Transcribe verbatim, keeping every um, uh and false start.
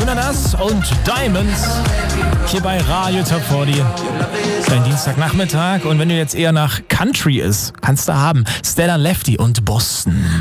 Jonas und Diamonds hier bei Radio Top vierzig. Dein Dienstagnachmittag und wenn du jetzt eher nach Country ist, kannst du haben Stella Lefty und Boston.